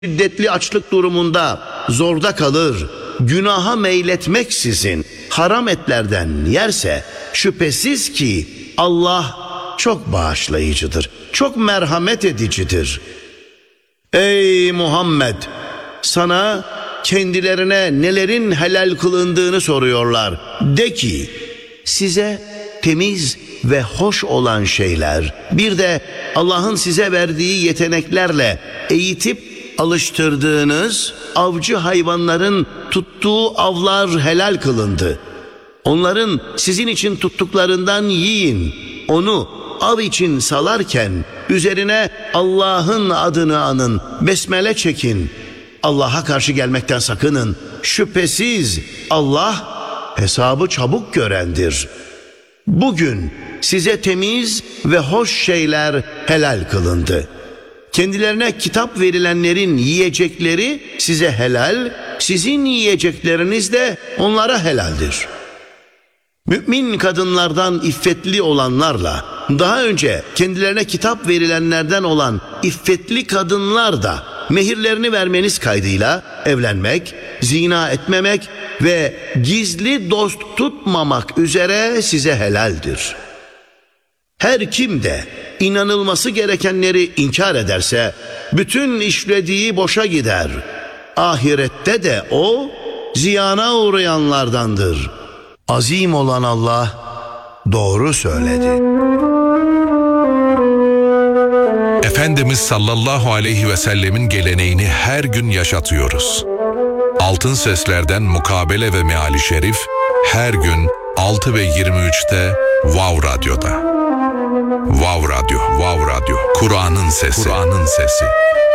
şiddetli açlık durumunda zorda kalır, günaha meyletmeksizin haram etlerden yerse şüphesiz ki Allah çok bağışlayıcıdır, çok merhamet edicidir. Ey Muhammed! Sana kendilerine nelerin helal kılındığını soruyorlar. De ki, size temiz ve hoş olan şeyler, bir de Allah'ın size verdiği yeteneklerle eğitip alıştırdığınız avcı hayvanların tuttuğu avlar helal kılındı. Onların sizin için tuttuklarından yiyin. Onu av için salarken üzerine Allah'ın adını anın, besmele çekin. Allah'a karşı gelmekten sakının. Şüphesiz Allah hesabı çabuk görendir. Bugün size temiz ve hoş şeyler helal kılındı. Kendilerine kitap verilenlerin yiyecekleri size helal, sizin yiyecekleriniz de onlara helaldir. Mümin kadınlardan iffetli olanlarla daha önce kendilerine kitap verilenlerden olan iffetli kadınlar da mehirlerini vermeniz kaydıyla evlenmek, zina etmemek ve gizli dost tutmamak üzere size helaldir. Her kim de inanılması gerekenleri inkar ederse bütün işlediği boşa gider. Ahirette de o ziyana uğrayanlardandır. Azim olan Allah doğru söyledi. Efendimiz sallallahu aleyhi ve sellemin geleneğini her gün yaşatıyoruz. Altın Sesler'den Mukabele ve Meali Şerif her gün 6 ve 23'te Vav Radyo'da. Vav Radyo, Vav Radyo. Kur'an'ın sesi. Kur'an'ın sesi.